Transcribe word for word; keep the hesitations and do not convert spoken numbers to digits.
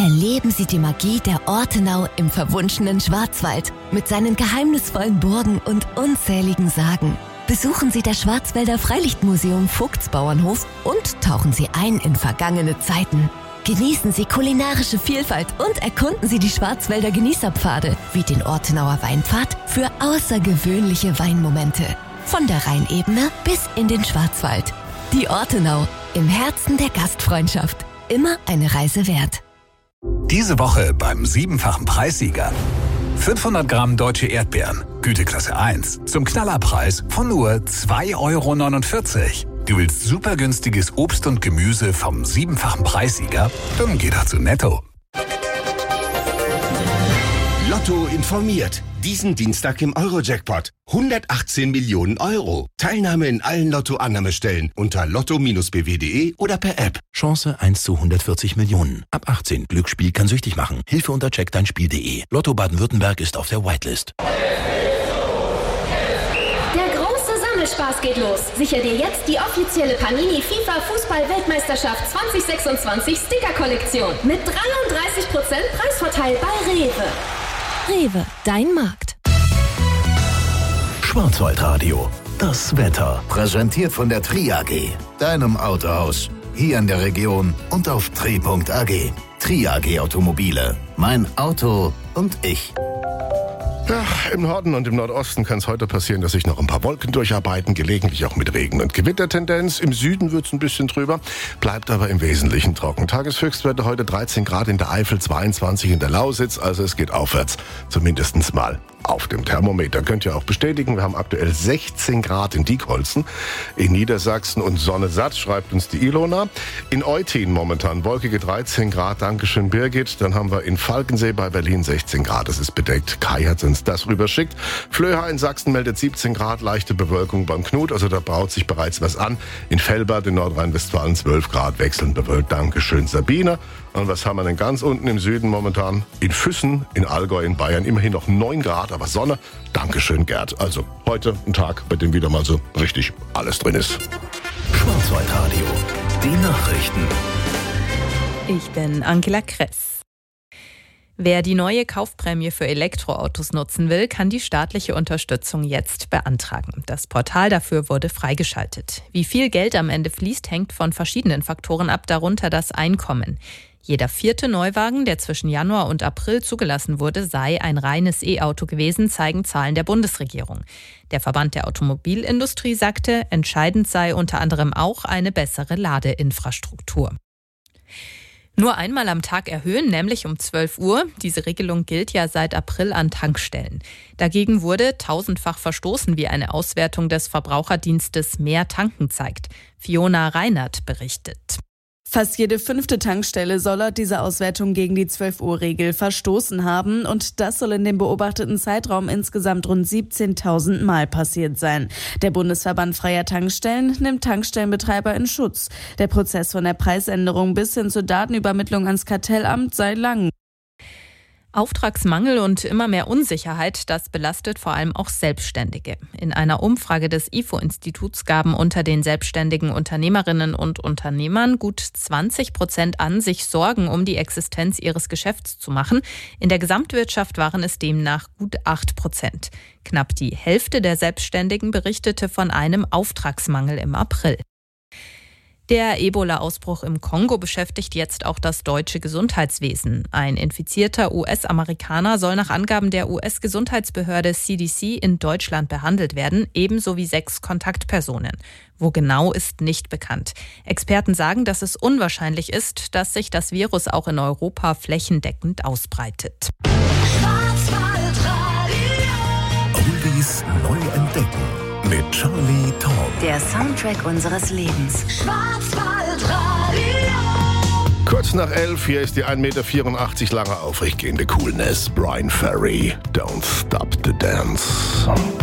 Erleben Sie die Magie der Ortenau im verwunschenen Schwarzwald mit seinen geheimnisvollen Burgen und unzähligen Sagen. Besuchen Sie das Schwarzwälder Freilichtmuseum Vogtsbauernhof und tauchen Sie ein in vergangene Zeiten. Genießen Sie kulinarische Vielfalt und erkunden Sie die Schwarzwälder Genießerpfade wie den Ortenauer Weinpfad für außergewöhnliche Weinmomente. Von der Rheinebene bis in den Schwarzwald. Die Ortenau, im Herzen der Gastfreundschaft. Immer eine Reise wert. Diese Woche beim siebenfachen Preissieger. fünfhundert Gramm deutsche Erdbeeren, Güteklasse eins, zum Knallerpreis von nur zwei Euro neunundvierzig. Du willst super günstiges Obst und Gemüse vom siebenfachen Preissieger? Dann geh doch zu Netto. Lotto informiert. Diesen Dienstag im Euro-Jackpot. hundertachtzehn Millionen Euro. Teilnahme in allen Lotto-Annahmestellen unter lotto Bindestrich b w punkt de oder per App. Chance eins zu hundertvierzig Millionen. Ab achtzehn. Glücksspiel kann süchtig machen. Hilfe unter check dein Spiel punkt de. Lotto Baden-Württemberg ist auf der Whitelist. Der große Sammelspaß geht los. Sicher dir jetzt die offizielle Panini FIFA Fußball-Weltmeisterschaft zwanzig sechsundzwanzig Sticker-Kollektion. Mit dreiunddreißig Prozent Preisvorteil bei Rewe. Rewe, dein Markt. Schwarzwaldradio. Das Wetter. Präsentiert von der Tri A G. Deinem Autohaus. Hier in der Region und auf tri punkt a g. Tri A G Automobile. Mein Auto und ich. Ja, im Norden und im Nordosten kann es heute passieren, dass sich noch ein paar Wolken durcharbeiten, gelegentlich auch mit Regen- und Gewittertendenz. Im Süden wird es ein bisschen drüber, bleibt aber im Wesentlichen trocken. Tageshöchstwerte heute dreizehn Grad in der Eifel, zweiundzwanzig in der Lausitz, also es geht aufwärts, zumindest mal auf dem Thermometer. Könnt ihr auch bestätigen, wir haben aktuell sechzehn Grad in Diekholzen, in Niedersachsen und Sonne satt, schreibt uns die Ilona. In Eutin momentan wolkige dreizehn Grad, Dankeschön Birgit. Dann haben wir in Falkensee bei Berlin sechzehn Grad, es ist bedeckt. Kai hat uns das rüberschickt. Flöha in Sachsen meldet siebzehn Grad, leichte Bewölkung beim Knut, also da braut sich bereits was an. In Velbert in Nordrhein-Westfalen zwölf Grad, wechselnd bewölkt. Dankeschön Sabine. Und was haben wir denn ganz unten im Süden momentan? In Füssen, in Allgäu, in Bayern immerhin noch neun Grad, aber Sonne. Dankeschön, Gerd. Also heute ein Tag, bei dem wieder mal so richtig alles drin ist. Schwarzwaldradio. Die Nachrichten. Ich bin Angela Kress. Wer die neue Kaufprämie für Elektroautos nutzen will, kann die staatliche Unterstützung jetzt beantragen. Das Portal dafür wurde freigeschaltet. Wie viel Geld am Ende fließt, hängt von verschiedenen Faktoren ab, darunter das Einkommen. Jeder vierte Neuwagen, der zwischen Januar und April zugelassen wurde, sei ein reines E-Auto gewesen, zeigen Zahlen der Bundesregierung. Der Verband der Automobilindustrie sagte, entscheidend sei unter anderem auch eine bessere Ladeinfrastruktur. Nur einmal am Tag erhöhen, nämlich um zwölf Uhr. Diese Regelung gilt ja seit April an Tankstellen. Dagegen wurde tausendfach verstoßen, wie eine Auswertung des Verbraucherdienstes Mehr Tanken zeigt. Fiona Reinert berichtet. Fast jede fünfte Tankstelle soll laut dieser Auswertung gegen die zwölf-Uhr-Regel verstoßen haben und das soll in dem beobachteten Zeitraum insgesamt rund siebzehntausend Mal passiert sein. Der Bundesverband Freier Tankstellen nimmt Tankstellenbetreiber in Schutz. Der Prozess von der Preisänderung bis hin zur Datenübermittlung ans Kartellamt sei lang. Auftragsmangel und immer mehr Unsicherheit, das belastet vor allem auch Selbstständige. In einer Umfrage des I F O-Instituts gaben unter den selbstständigen Unternehmerinnen und Unternehmern gut zwanzig Prozent an, sich Sorgen um die Existenz ihres Geschäfts zu machen. In der Gesamtwirtschaft waren es demnach gut acht Prozent. Knapp die Hälfte der Selbstständigen berichtete von einem Auftragsmangel im April. Der Ebola-Ausbruch im Kongo beschäftigt jetzt auch das deutsche Gesundheitswesen. Ein infizierter U S-Amerikaner soll nach Angaben der U S-Gesundheitsbehörde C D C in Deutschland behandelt werden, ebenso wie sechs Kontaktpersonen. Wo genau, ist nicht bekannt. Experten sagen, dass es unwahrscheinlich ist, dass sich das Virus auch in Europa flächendeckend ausbreitet. Oldies neu entdecken. Mit Charlie Talk. Der Soundtrack unseres Lebens. Schwarzwaldradio. Kurz nach elf, hier ist die ein Meter vierundachtzig lange aufrechtgehende Coolness. Brian Ferry, Don't Stop the Dance.